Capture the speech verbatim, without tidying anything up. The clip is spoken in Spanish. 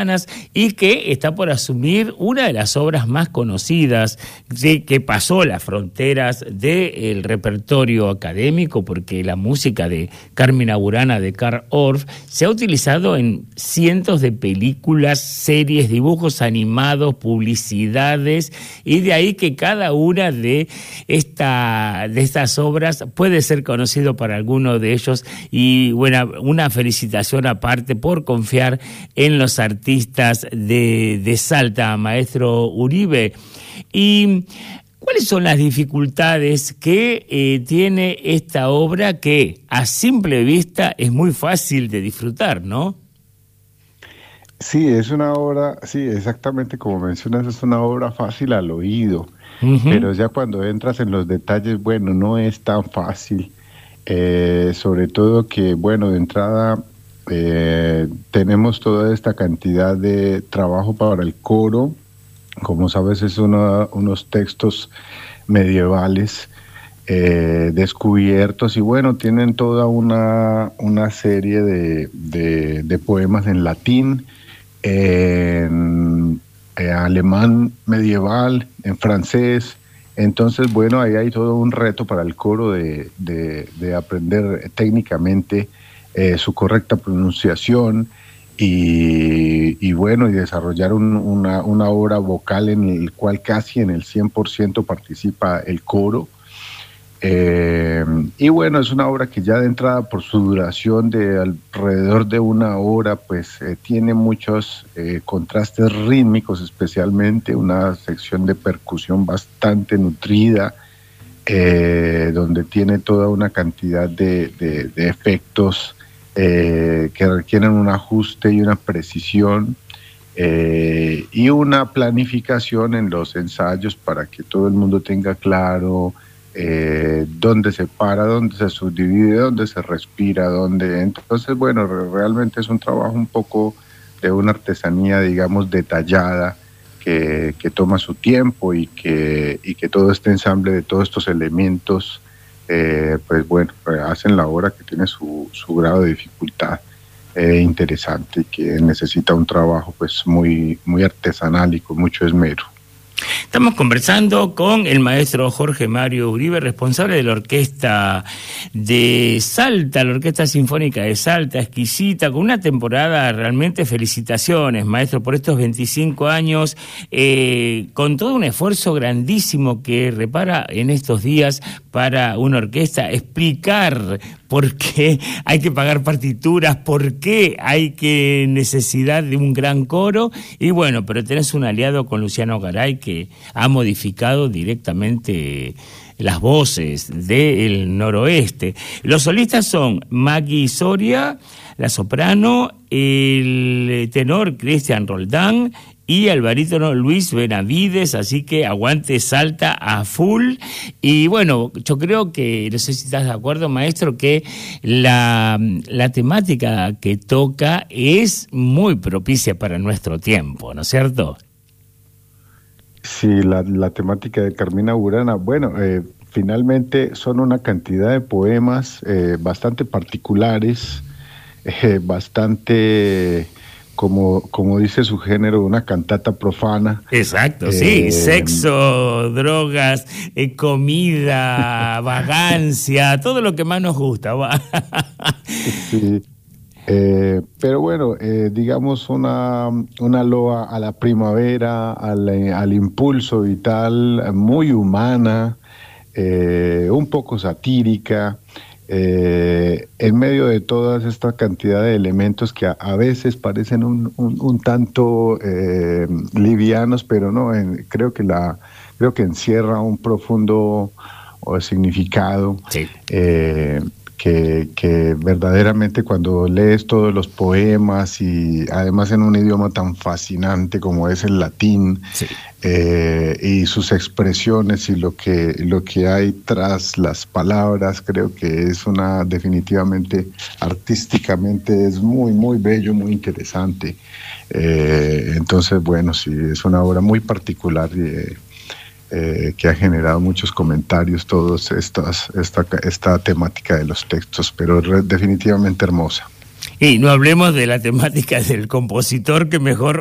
y que está por asumir una de las obras más conocidas de, que pasó las fronteras del repertorio académico, porque la música de Carmina Burana de Carl Orff se ha utilizado en cientos de películas, series, dibujos animados, publicidades, y de ahí que cada una de, esta, de estas obras puede ser conocido para alguno de ellos, y bueno, una felicitación aparte por confiar en los artistas de, de Salta, maestro Uribe. ¿Y cuáles son las dificultades que eh, tiene esta obra que a simple vista es muy fácil de disfrutar, ¿no? Sí, es una obra, sí, exactamente como mencionas, es una obra fácil al oído, uh-huh. Pero ya cuando entras en los detalles, bueno, no es tan fácil, eh, sobre todo que, bueno, de entrada eh, tenemos toda esta cantidad de trabajo para el coro. Como sabes, es una, unos textos medievales eh, descubiertos, y bueno, tienen toda una, una serie de, de, de poemas en latín, en eh, alemán medieval, en francés. Entonces, bueno, ahí hay todo un reto para el coro de, de, de aprender técnicamente eh, su correcta pronunciación y, y bueno, y desarrollar un, una, una obra vocal en el cual casi en el cien por ciento participa el coro. Eh, y bueno, es una obra que ya de entrada, por su duración de alrededor de una hora, pues eh, tiene muchos eh, contrastes rítmicos, especialmente una sección de percusión bastante nutrida, eh, donde tiene toda una cantidad de, de, de efectos eh, que requieren un ajuste y una precisión eh, y una planificación en los ensayos para que todo el mundo tenga claro Eh, dónde se para, dónde se subdivide, dónde se respira, dónde... Entonces, bueno, realmente es un trabajo un poco de una artesanía, digamos, detallada, que, que toma su tiempo y que, y que todo este ensamble de todos estos elementos, eh, pues bueno, hacen la obra que tiene su, su grado de dificultad eh, interesante y que necesita un trabajo pues muy, muy artesanal y con mucho esmero. Estamos conversando con el maestro Jorge Mario Uribe, responsable de la Orquesta de Salta, la Orquesta Sinfónica de Salta, exquisita, con una temporada realmente. Felicitaciones, maestro, por estos veinticinco años, eh, con todo un esfuerzo grandísimo que repara en estos días para una orquesta, explicar por qué hay que pagar partituras, por qué hay que necesidad de un gran coro, y bueno, pero tenés un aliado con Luciano Garay que ha modificado directamente las voces del noroeste. Los solistas son Maggie Soria, la soprano, el tenor Cristian Roldán y el barítono Luis Benavides, así que aguante Salta a full. Y bueno, yo creo que, no sé si estás de acuerdo, maestro, que la, la temática que toca es muy propicia para nuestro tiempo, ¿no es cierto? Sí, la, la temática de Carmina Burana, bueno, eh, finalmente son una cantidad de poemas eh, bastante particulares, eh, bastante, como, como dice su género, una cantata profana. Exacto, eh, sí, sexo, drogas, eh, comida, vagancia, todo lo que más nos gusta. Sí. Eh, pero bueno, eh, digamos una, una loa a la primavera, al, al impulso vital, muy humana, eh, un poco satírica, eh, en medio de toda esta cantidad de elementos que a, a veces parecen un, un, un tanto eh, livianos, pero no, en, creo que la creo que encierra un profundo o, significado. Sí. Eh, Que, que verdaderamente cuando lees todos los poemas y además en un idioma tan fascinante como es el latín, sí. eh, y sus expresiones y lo que, lo que hay tras las palabras, creo que es una, definitivamente, artísticamente es muy, muy bello, muy interesante. Eh, entonces, bueno, sí, es una obra muy particular y eh, Eh, que ha generado muchos comentarios, todos estas, esta, esta temática de los textos, pero re, definitivamente hermosa. Y no hablemos de la temática del compositor, que mejor